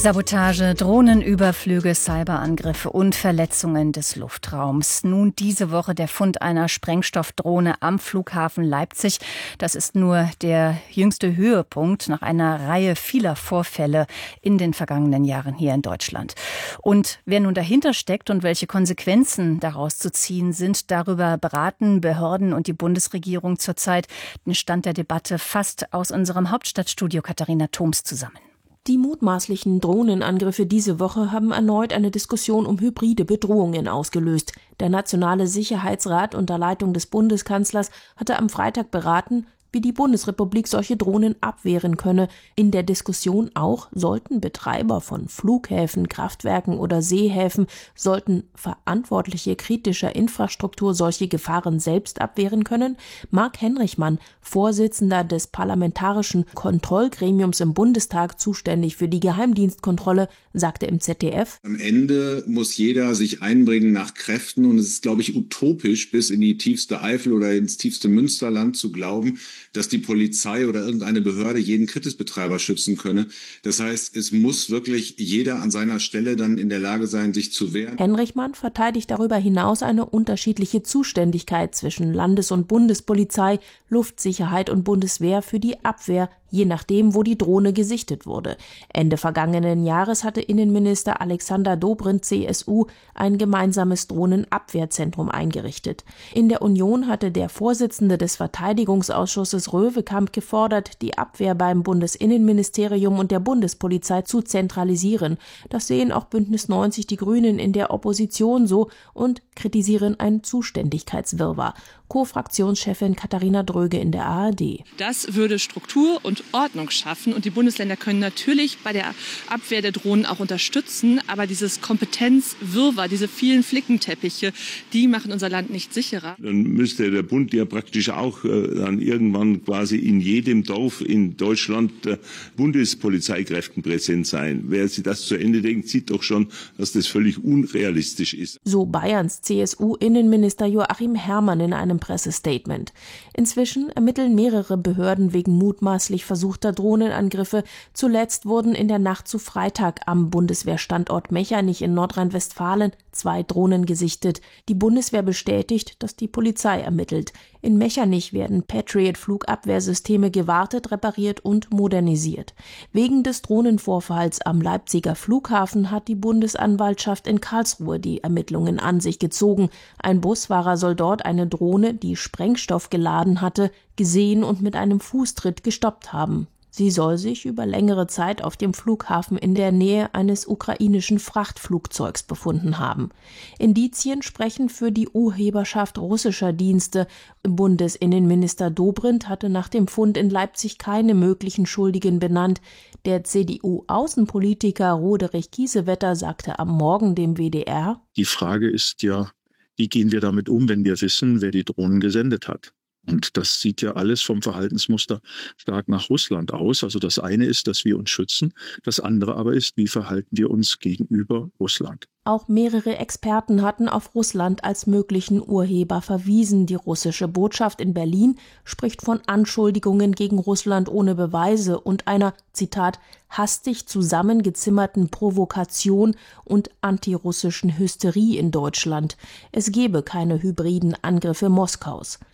Sabotage, Drohnenüberflüge, Cyberangriffe und Verletzungen des Luftraums. Nun diese Woche der Fund einer Sprengstoffdrohne am Flughafen Leipzig. Das ist nur der jüngste Höhepunkt nach einer Reihe vieler Vorfälle in den vergangenen Jahren hier in Deutschland. Und wer nun dahinter steckt und welche Konsequenzen daraus zu ziehen sind, darüber beraten Behörden und die Bundesregierung zurzeit den Stand der Debatte fast aus unserem Hauptstadtstudio Katharina Thoms zusammen. Die mutmaßlichen Drohnenangriffe diese Woche haben erneut eine Diskussion um hybride Bedrohungen ausgelöst. Der Nationale Sicherheitsrat unter Leitung des Bundeskanzlers hatte am Freitag beraten, wie die Bundesrepublik solche Drohnen abwehren könne. In der Diskussion auch, sollten Betreiber von Flughäfen, Kraftwerken oder Seehäfen, sollten Verantwortliche kritischer Infrastruktur solche Gefahren selbst abwehren können? Marc Henrichmann, Vorsitzender des Parlamentarischen Kontrollgremiums im Bundestag, zuständig für die Geheimdienstkontrolle, sagte im ZDF: Am Ende muss jeder sich einbringen nach Kräften, und es ist, glaube ich, utopisch, bis in die tiefste Eifel oder ins tiefste Münsterland zu glauben, dass die Polizei oder irgendeine Behörde jeden Kritisbetreiber schützen könne. Das heißt, es muss wirklich jeder an seiner Stelle dann in der Lage sein, sich zu wehren. Henrichmann verteidigt darüber hinaus eine unterschiedliche Zuständigkeit zwischen Landes- und Bundespolizei, Luftsicherheit und Bundeswehr für die Abwehr, je nachdem, wo die Drohne gesichtet wurde. Ende vergangenen Jahres hatte Innenminister Alexander Dobrindt, CSU, ein gemeinsames Drohnenabwehrzentrum eingerichtet. In der Union hatte der Vorsitzende des Verteidigungsausschusses Röwekamp gefordert, die Abwehr beim Bundesinnenministerium und der Bundespolizei zu zentralisieren. Das sehen auch Bündnis 90 Die Grünen in der Opposition so und kritisieren ein Zuständigkeitswirrwarr. Co-Fraktionschefin Katharina Dröge in der ARD. Das würde Struktur und Ordnung schaffen, und die Bundesländer können natürlich bei der Abwehr der Drohnen auch unterstützen, aber dieses Kompetenzwirrwarr, diese vielen Flickenteppiche, die machen unser Land nicht sicherer. Dann müsste der Bund ja praktisch auch dann irgendwann quasi in jedem Dorf in Deutschland Bundespolizeikräften präsent sein. Wer sich das zu Ende denkt, sieht doch schon, dass das völlig unrealistisch ist. So Bayerns CSU-Innenminister Joachim Herrmann in einem Pressestatement. Inzwischen ermitteln mehrere Behörden wegen mutmaßlich versuchter Drohnenangriffe. Zuletzt wurden in der Nacht zu Freitag am Bundeswehrstandort Mechernich in Nordrhein-Westfalen 2 Drohnen gesichtet. Die Bundeswehr bestätigt, dass die Polizei ermittelt. In Mechernich werden Patriot-Flugabwehrsysteme gewartet, repariert und modernisiert. Wegen des Drohnenvorfalls am Leipziger Flughafen hat die Bundesanwaltschaft in Karlsruhe die Ermittlungen an sich gezogen. Ein Busfahrer soll dort eine Drohne, die Sprengstoff geladen hatte, gesehen und mit einem Fußtritt gestoppt haben. Sie soll sich über längere Zeit auf dem Flughafen in der Nähe eines ukrainischen Frachtflugzeugs befunden haben. Indizien sprechen für die Urheberschaft russischer Dienste. Bundesinnenminister Dobrindt hatte nach dem Fund in Leipzig keine möglichen Schuldigen benannt. Der CDU-Außenpolitiker Roderich Kiesewetter sagte am Morgen dem WDR: Die Frage ist ja, wie gehen wir damit um, wenn wir wissen, wer die Drohnen gesendet hat? Und das sieht ja alles vom Verhaltensmuster stark nach Russland aus. Also das eine ist, dass wir uns schützen. Das andere aber ist, wie verhalten wir uns gegenüber Russland? Auch mehrere Experten hatten auf Russland als möglichen Urheber verwiesen. Die russische Botschaft in Berlin spricht von Anschuldigungen gegen Russland ohne Beweise und einer, Zitat, hastig zusammengezimmerten Provokation und antirussischen Hysterie in Deutschland. Es gebe keine hybriden Angriffe Moskaus.